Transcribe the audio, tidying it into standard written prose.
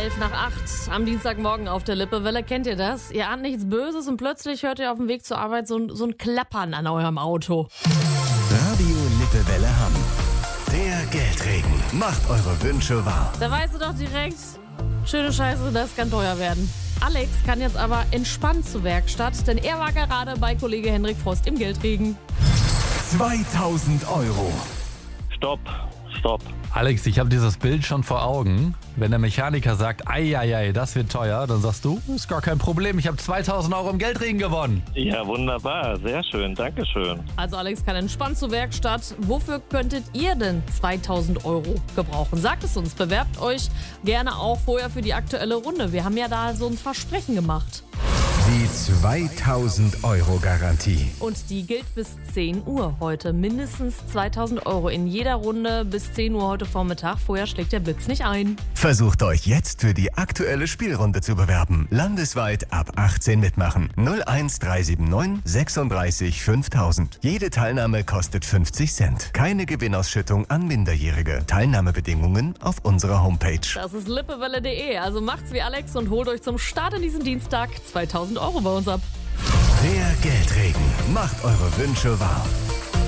7:11 am Dienstagmorgen auf der Lippewelle. Kennt ihr das? Ihr ahnt nichts Böses und plötzlich hört ihr auf dem Weg zur Arbeit so ein Klappern an eurem Auto. Radio Lippewelle Hamm. Der Geldregen macht eure Wünsche wahr. Da weißt du doch direkt, schöne Scheiße, das kann teuer werden. Alex kann jetzt aber entspannt zur Werkstatt, denn er war gerade bei Kollege Henrik Frost im Geldregen. 2000 Euro. Stopp. Alex, ich habe dieses Bild schon vor Augen. Wenn der Mechaniker sagt, ei, das wird teuer, dann sagst du, ist gar kein Problem, ich habe 2000 Euro im Geldregen gewonnen. Ja, wunderbar. Sehr schön. Dankeschön. Also Alex kann entspannt zur Werkstatt. Wofür könntet ihr denn 2000 Euro gebrauchen? Sagt es uns, bewerbt euch gerne auch vorher für die aktuelle Runde. Wir haben ja da so ein Versprechen gemacht. Die 2000 Euro Garantie. Und die gilt bis 10 Uhr heute. Mindestens 2000 Euro in jeder Runde bis 10 Uhr heute Vormittag. Vorher schlägt der Blitz nicht ein. Versucht euch jetzt für die aktuelle Spielrunde zu bewerben. Landesweit ab 18 mitmachen. 01379 36 5000. Jede Teilnahme kostet 50 Cent. Keine Gewinnausschüttung an Minderjährige. Teilnahmebedingungen auf unserer Homepage. Das ist lippewelle.de. Also macht's wie Alex und holt euch zum Start in diesen Dienstag 2000 Euro bei uns ab. Der Geldregen macht eure Wünsche wahr.